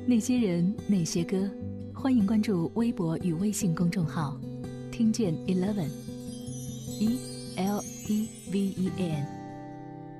那些人，那些歌，欢迎关注微博与微信公众号，听见 Eleven， ELEVEN。